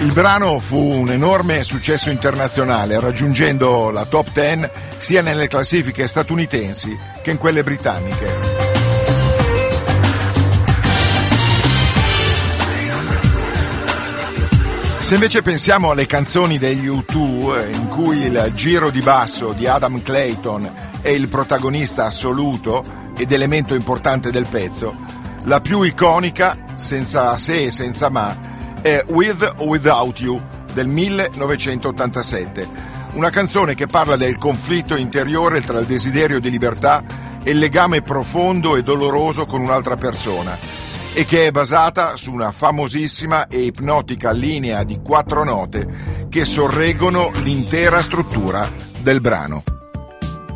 Il brano fu un enorme successo internazionale, raggiungendo la top 10 sia nelle classifiche statunitensi che in quelle britanniche. Se invece pensiamo alle canzoni degli U2, in cui il giro di basso di Adam Clayton è il protagonista assoluto ed elemento importante del pezzo, la più iconica, senza se e senza ma, è With or Without You del 1987, una canzone che parla del conflitto interiore tra il desiderio di libertà e il legame profondo e doloroso con un'altra persona, e che è basata su una famosissima e ipnotica linea di 4 note che sorreggono l'intera struttura del brano.